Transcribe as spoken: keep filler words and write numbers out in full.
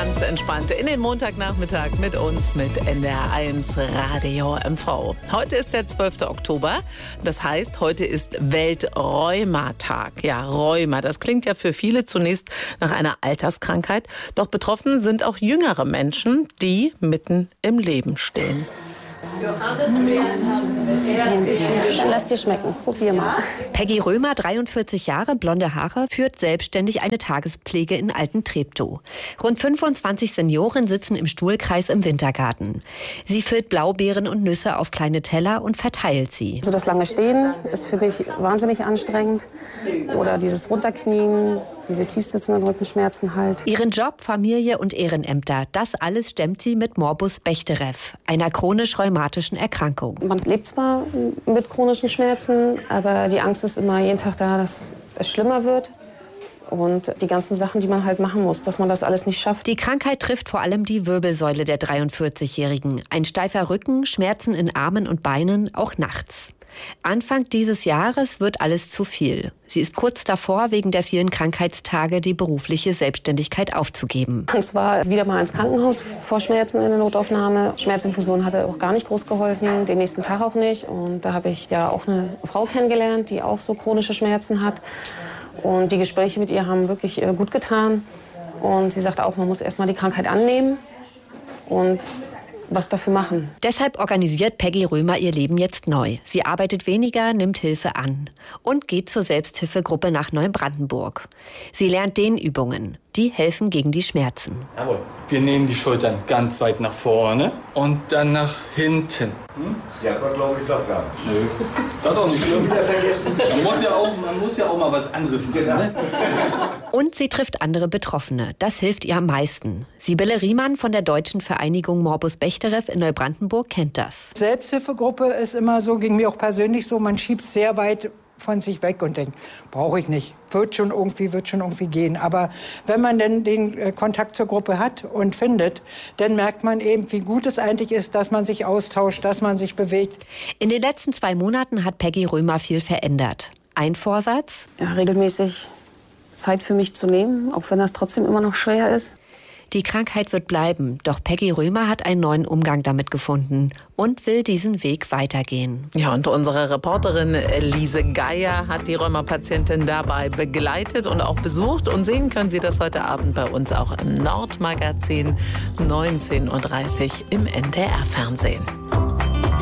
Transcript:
ganz entspannt in den Montagnachmittag mit uns mit N D R eins Radio M V. Heute ist der zwölfte Oktober. Das heißt, heute ist Weltrheumatag. Ja, Rheuma, das klingt ja für viele zunächst nach einer Alterskrankheit. Doch betroffen sind auch jüngere Menschen, die mitten im Leben stehen. Dann lass dir schmecken. Probier mal. Peggy Römer, dreiundvierzig Jahre, blonde Haare, führt selbstständig eine Tagespflege in Alten-Treptow. Rund fünfundzwanzig Senioren sitzen im Stuhlkreis im Wintergarten. Sie füllt Blaubeeren und Nüsse auf kleine Teller und verteilt sie. Also das lange Stehen ist für mich wahnsinnig anstrengend. Oder dieses Runterknien, diese tiefsitzenden Rückenschmerzen halt. Ihren Job, Familie und Ehrenämter, das alles stemmt sie mit Morbus Bechterew, einer chronisch rheumatischen Erkrankung. Man lebt zwar mit chronischen Schmerzen, aber die Angst ist immer jeden Tag da, dass es schlimmer wird. Und die ganzen Sachen, die man halt machen muss, dass man das alles nicht schafft. Die Krankheit trifft vor allem die Wirbelsäule der dreiundvierzigjährigen. Ein steifer Rücken, Schmerzen in Armen und Beinen, auch nachts. Anfang dieses Jahres wird alles zu viel. Sie ist kurz davor, wegen der vielen Krankheitstage die berufliche Selbstständigkeit aufzugeben. Und zwar wieder mal ins Krankenhaus vor Schmerzen in der Notaufnahme. Schmerzinfusion hatte auch gar nicht groß geholfen, den nächsten Tag auch nicht. Und da habe ich ja auch eine Frau kennengelernt, die auch so chronische Schmerzen hat. Und die Gespräche mit ihr haben wirklich gut getan. Und sie sagt auch, man muss erst mal die Krankheit annehmen und was dafür machen. Deshalb organisiert Peggy Römer ihr Leben jetzt neu. Sie arbeitet weniger, nimmt Hilfe an und geht zur Selbsthilfegruppe nach Neubrandenburg. Sie lernt Dehnübungen, die helfen gegen die Schmerzen. Jawohl. Wir nehmen die Schultern ganz weit nach vorne und dann nach hinten. Hm? Ja, aber glaube ich doch gar nicht. Nö. Das ist auch nicht schlimm. Wieder vergessen. Man muss ja auch, man muss ja auch mal was anderes machen. Ne? Und sie trifft andere Betroffene. Das hilft ihr am meisten. Sibylle Riemann von der Deutschen Vereinigung Morbus Bechterew in Neubrandenburg kennt das. Selbsthilfegruppe ist immer so, ging mir auch persönlich so, man schiebt sehr weit von sich weg und denkt, brauche ich nicht, wird schon irgendwie, wird schon irgendwie gehen. Aber wenn man dann den äh, Kontakt zur Gruppe hat und findet, dann merkt man eben, wie gut es eigentlich ist, dass man sich austauscht, dass man sich bewegt. In den letzten zwei Monaten hat Peggy Römer viel verändert. Ein Vorsatz? Ja, regelmäßig Zeit für mich zu nehmen, auch wenn das trotzdem immer noch schwer ist. Die Krankheit wird bleiben, doch Peggy Römer hat einen neuen Umgang damit gefunden und will diesen Weg weitergehen. Ja, und unsere Reporterin Lise Geier hat die Rheuma-Patientin dabei begleitet und auch besucht. Und sehen können Sie das heute Abend bei uns auch im Nordmagazin neunzehn Uhr dreißig im N D R-Fernsehen.